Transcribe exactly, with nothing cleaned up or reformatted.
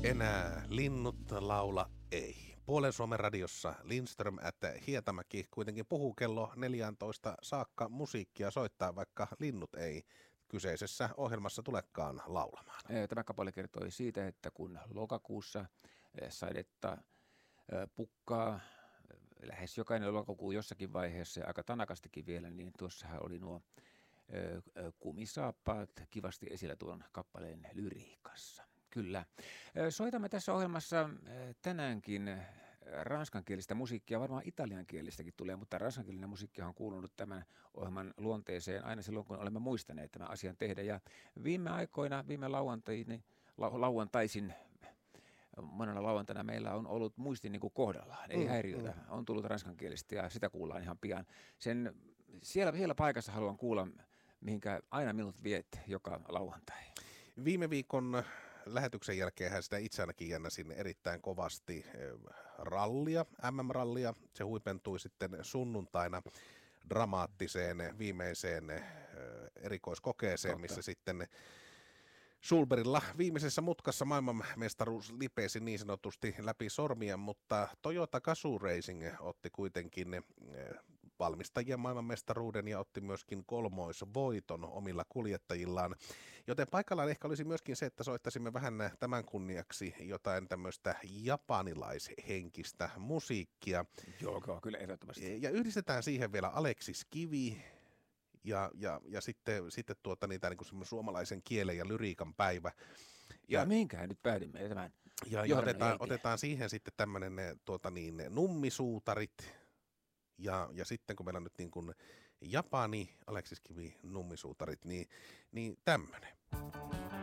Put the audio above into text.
Enää linnut laula ei. Puolen Suomen radiossa Lindström että Hietamäki kuitenkin puhuu kello neljätoista saakka musiikkia soittaa, vaikka linnut ei kyseisessä ohjelmassa tulekaan laulamaan. Tämä kappale kertoi siitä, että kun lokakuussa sadetta pukkaa lähes jokainen lokakuu jossakin vaiheessa ja aika tanakastikin vielä, niin tuossahan oli nuo kumisaappaat kivasti esillä tuon kappaleen lyriikassa. Kyllä. Soitamme tässä ohjelmassa tänäänkin ranskankielistä musiikkia, varmaan italiankielistäkin tulee, mutta ranskankielinen musiikki on kuulunut tämän ohjelman luonteeseen aina silloin, kun olemme muistaneet tämän asian tehdä. Ja viime aikoina, viime lauantaini, lau, lauantaisin, monena lauantaina meillä on ollut muisti niin kuin kohdallaan, ei mm, häiriötä. Mm. On tullut ranskankielistä ja sitä kuullaan ihan pian. Sen, siellä, siellä paikassa haluan kuulla, mihinkä aina minut viet joka lauantai. Viime viikon lähetyksen jälkeen hän sitä itse ainakin jännäsin erittäin kovasti rallia, M M-rallia. Se huipentui sitten sunnuntaina dramaattiseen viimeiseen erikoiskokeeseen, Totta. missä sitten Sulberilla viimeisessä mutkassa maailmanmestaruus lipesi niin sanotusti läpi sormia, mutta Toyota Gazoo Racing otti kuitenkin valmistajien maailmanmestaruuden ja otti myöskin kolmoisvoiton omilla kuljettajillaan. Joten paikallaan ehkä olisi myöskin se, että soittaisimme vähän tämän kunniaksi jotain tämmöistä japanilaishenkistä musiikkia. Joo, kyllä ehdottomasti. Ja yhdistetään siihen vielä Aleksis Kivi. Ja, ja, ja sitten, sitten tuota, niitä, niin kuin suomalaisen kielen ja lyriikan päivä. Ja, ja mihinkään nyt päädymme tämän Ja, ja otetaan, otetaan siihen sitten tämmöinen tuota niin, nummisuutarit. Ja, ja sitten kun meillä on nyt niin kuin Japani, Aleksis Kivi, nummisuutarit, niin, niin tämmöinen.